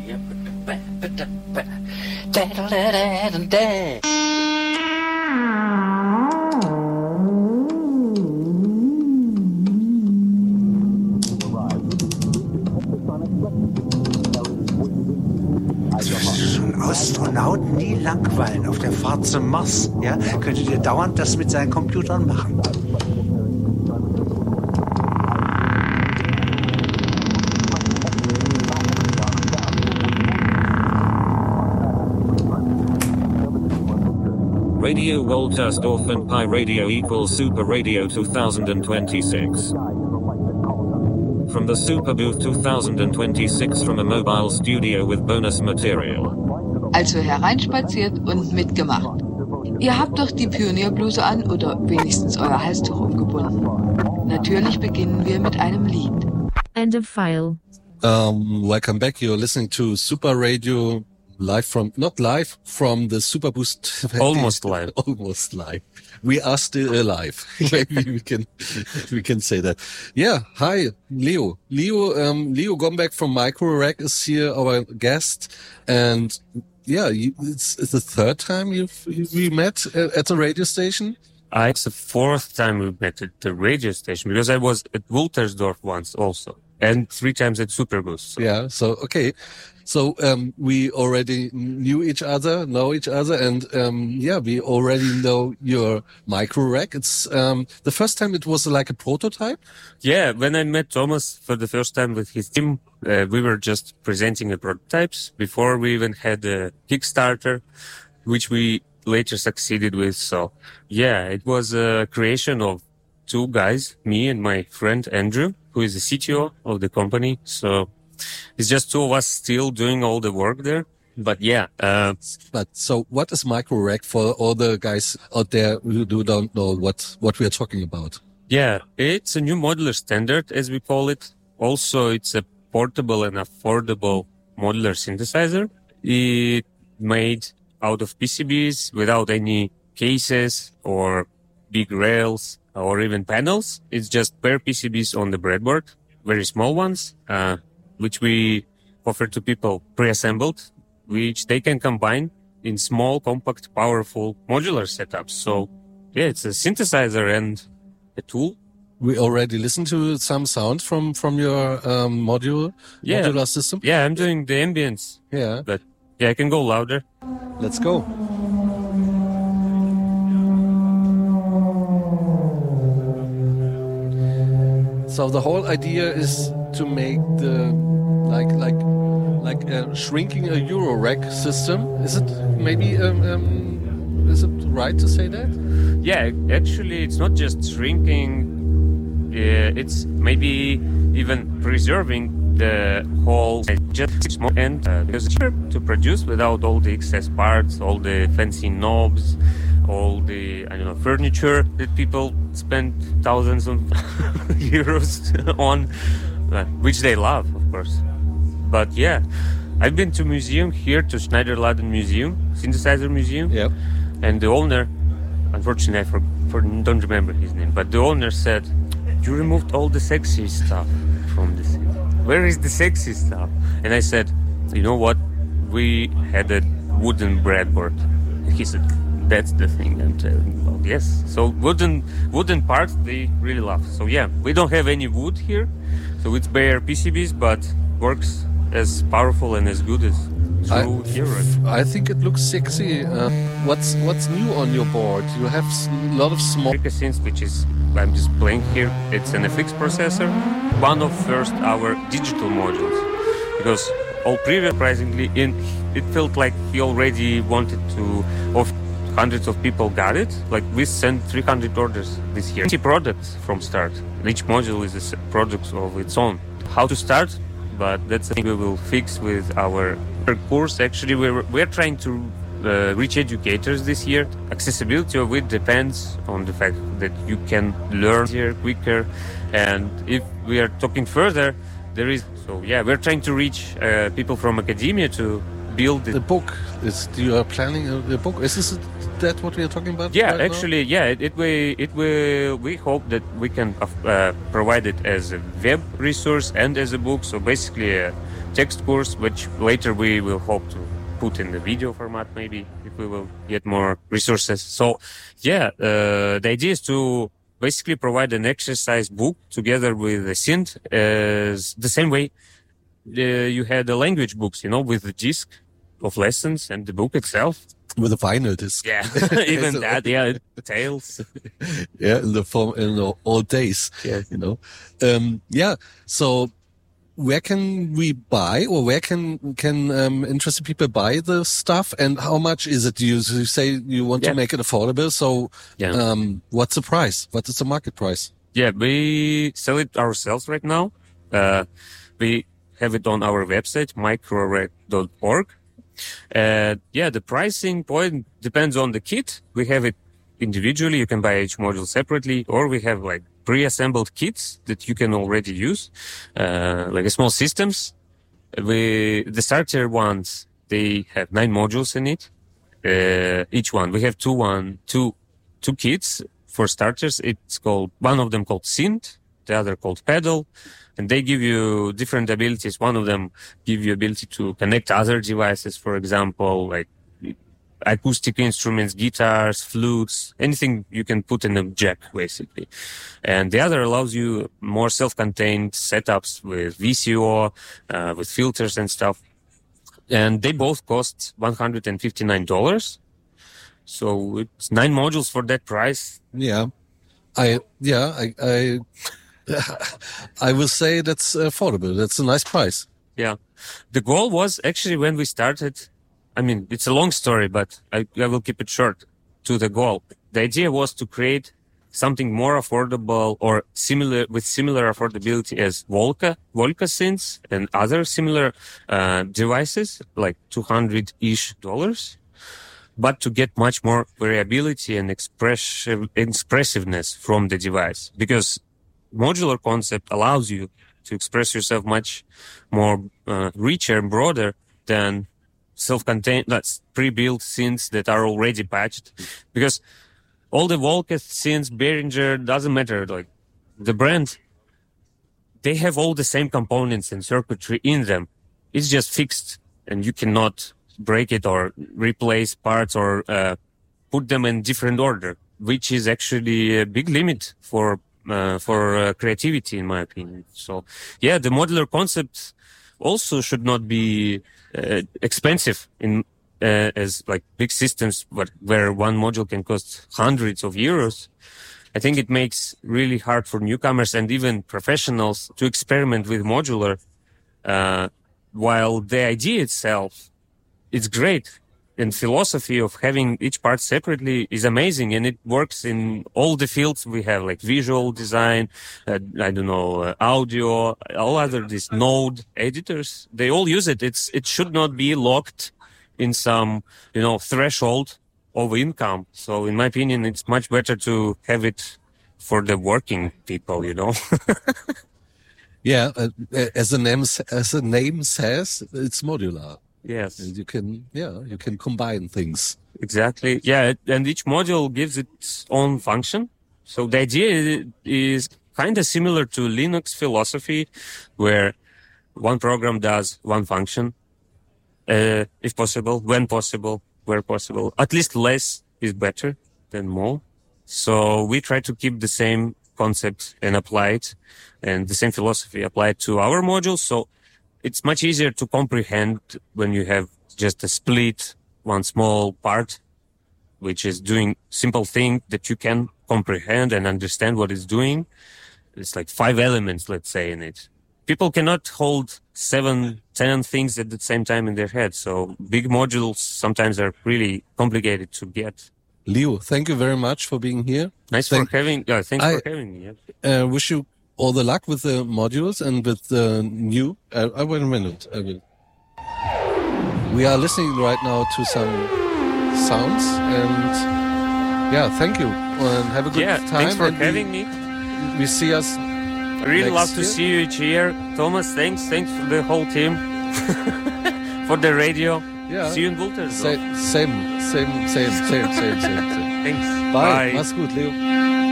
Astronauten nie langweilen auf der Fahrt zum Mars. Ja? Könntet ihr dauernd das mit seinen Computern machen. Radio Woltersdorf and Pi Radio equals Super Radio 2026. From the Super Booth 2026 from a mobile studio with bonus material. Also hereinspaziert und mitgemacht. Ihr habt doch die Pionierbluse an oder wenigstens euer Halstuch umgebunden. Natürlich beginnen wir mit einem Lied. End of file. Welcome back. You're listening to Super Radio not live from the Super Boost. Almost live. Almost live. We are still alive. Maybe we can say that. Yeah. Hi, Leo. Leo Gombeck from Microrack is here, our guest. And yeah, it's the third time we met at the radio station. It's the fourth time we met at the radio station because I was at Woltersdorf once also. And 3 times at Superbus. So. Yeah. So, okay. So, we already know each other, and, we already know your micro rack. It's, the first time it was like a prototype. Yeah. When I met Thomas for the first time with his team, we were just presenting the prototypes before we even had a Kickstarter, which we later succeeded with. So, yeah, it was a creation of 2 guys, me and my friend Andrew, who is the CTO of the company. So it's just 2 of us still doing all the work there. But yeah. But so what is micro rack for all the guys out there who don't know what we are talking about? Yeah, it's a new modular standard, as we call it. Also, it's a portable and affordable modular synthesizer. It made out of PCBs without any cases or big rails or even panels. It's just bare PCBs on the breadboard, very small ones, which we offer to people pre-assembled, which they can combine in small, compact, powerful modular setups. So yeah, it's a synthesizer and a tool. We already listened to some sound from your modular system. Yeah, I'm doing the ambience. Yeah. But yeah, I can go louder. Let's go. So the whole idea is to make the like shrinking a Euro rack system. Is it maybe is it right to say that? Yeah, actually, it's not just shrinking. It's maybe even preserving the whole just small end because it's cheaper to produce without all the excess parts, all the fancy knobs, all the furniture that people spend thousands of euros on, which they love, of course. But yeah, I've been to museum here, to Schneider-Laden Museum, Synthesizer Museum. Yep. And the owner, unfortunately, I don't remember his name, but the owner said, "You removed all the sexy stuff from the city. Where is the sexy stuff?" And I said, "You know what? We had a wooden breadboard." And he said, "That's the thing I'm telling you about." Yes. So wooden parts they really love. So yeah, we don't have any wood here, so it's bare PCBs, but works as powerful and as good as true hero. I think it looks sexy. What's new on your board? You have a lot of small synths, which is I'm just playing here. It's an FX processor, one of first our digital modules, because all previous surprisingly it felt like he already wanted to. Hundreds of people got it. Like we sent 300 orders this year. 20 products from start. Each module is a product of its own. How to start? But that's the thing we will fix with our course. Actually, we're trying to reach educators this year. Accessibility of it depends on the fact that you can learn here quicker. And if we are talking further, we're trying to reach people from academia to build the book. You are planning a book. Is that what we are talking about? Yeah, right actually, now? yeah. We hope that we can provide it as a web resource and as a book. So basically, text course, which later we will hope to put in the video format, maybe, if we will get more resources. So, the idea is to basically provide an exercise book together with a synth, as the same way you had the language books, with the disc of lessons and the book itself. With a vinyl disc. Yeah, even that, Tales. Yeah, in the old days, Yes. So where can we buy, or where can interested people buy the stuff, and how much is it? You say you want to make it affordable, so what's the price? What is the market price? Yeah, we sell it ourselves right now. We have it on our website, microrec.org. The pricing point depends on the kit. We have it individually. You can buy each module separately, or we have like pre-assembled kits that you can already use, like small systems. The starter ones, they have 9 modules in it. Each one, we have two kits for starters. It's called, one of them called Synth, the other called Pedal. And they give you different abilities. One of them give you ability to connect other devices, for example, like acoustic instruments, guitars, flutes, anything you can put in a jack, basically. And the other allows you more self-contained setups with VCO, with filters and stuff. And they both cost $159. So it's 9 modules for that price. Yeah. I will say that's affordable. That's a nice price. Yeah. The goal was actually, when we started, it's a long story, but I will keep it short to the goal. The idea was to create something more affordable or similar affordability as Volca synths and other similar devices, like $200-ish, but to get much more variability and expressiveness from the device, because modular concept allows you to express yourself much more richer and broader than self-contained, that's pre-built synths that are already patched. Because all the Volca synths, Behringer, doesn't matter, like the brand, they have all the same components and circuitry in them. It's just fixed, and you cannot break it or replace parts or put them in different order, which is actually a big limit for creativity, in my opinion. So, the modular concept also should not be expensive as like big systems, but where one module can cost hundreds of euros. I think it makes really hard for newcomers and even professionals to experiment with modular. While the idea itself, it's great. And philosophy of having each part separately is amazing, and it works in all the fields we have, like visual design, audio, all these Node editors. They all use it. It should not be locked in some, threshold of income. So in my opinion, it's much better to have it for the working people, Yeah, as the name says, it's modular. Yes. And you can combine things. Exactly. Yeah. And each module gives its own function. So the idea is kind of similar to Linux philosophy, where one program does one function, if possible, when possible, where possible. At least less is better than more. So we try to keep the same concept and apply it, and the same philosophy applied to our modules. So it's much easier to comprehend when you have just a split, one small part, which is doing simple thing that you can comprehend and understand what it's doing. It's like 5 elements, let's say, in it. People cannot hold 7, 10 things at the same time in their head. So big modules sometimes are really complicated to get. Leo, thank you very much for being here. Thanks for having me. Yeah. Wish you all the luck with the modules and with the new. Wait a minute. We are listening right now to some sounds, and thank you, and have a good time. Thanks for having me. We see us. I really love to see you each year, Thomas. Thanks for the whole team for the radio. Yeah. See you in Bulters. Same. Thanks. Bye. Mach's gut, Leo.